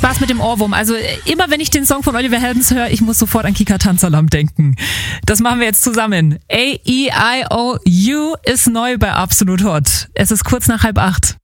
war's mit dem Ohrwurm. Also immer wenn ich den Song von Oliver Heldens höre, ich muss sofort an Kika Tanzalam denken. Das machen wir jetzt zusammen. A-E-I-O-U ist neu bei Absolut Hot. Es ist kurz nach 7:30.